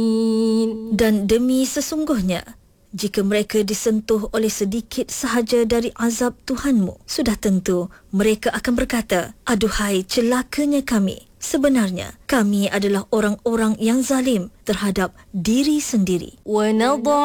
Dan demi sesungguhnya, jika mereka disentuh oleh sedikit sahaja dari azab Tuhanmu, sudah tentu mereka akan berkata, aduhai celakanya kami. Sebenarnya, kami adalah orang-orang yang zalim terhadap diri sendiri.